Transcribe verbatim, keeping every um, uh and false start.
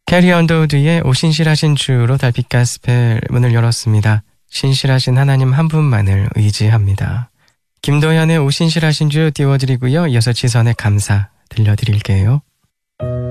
캐리 언더우드의 오 신실하신 주로 달빛 가스펠 문을 열었습니다. 신실하신 하나님 한 분만을 의지합니다. 김도현의 오 신실하신 주 띄워드리고요. 이어서 지선의 감사 들려드릴게요.